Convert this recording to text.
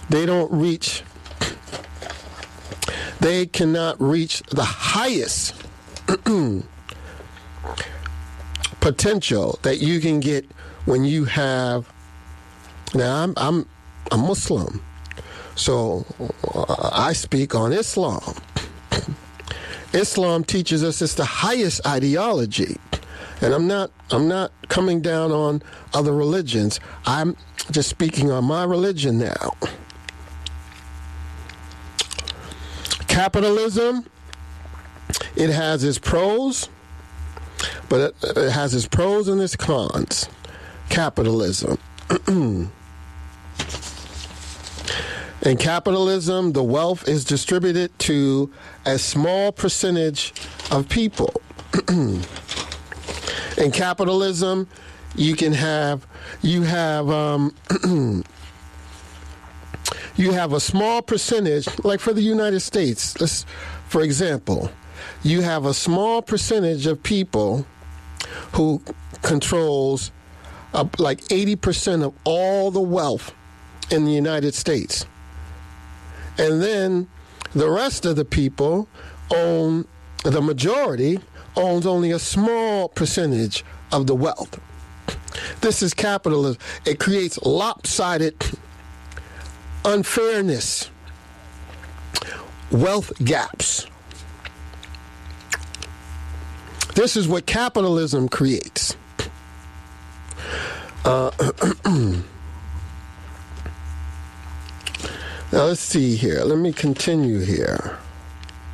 they cannot reach the highest potential that you can get when you have. Now I'm Muslim, so I speak on Islam. Islam teaches us it's the highest ideology, and I'm not coming down on other religions. I'm just speaking on my religion now. Capitalism, it has its pros, but it has its pros and its cons. Capitalism. In capitalism, the wealth is distributed to a small percentage of people. In capitalism, you have a small percentage, like for the United States, for example, you have a small percentage of people who controls like 80% of all the wealth in the United States. And then the rest of the people the majority owns only a small percentage of the wealth. This is capitalism. It creates lopsided unfairness, wealth gaps. This is what capitalism creates. Now let's see here. Let me continue here.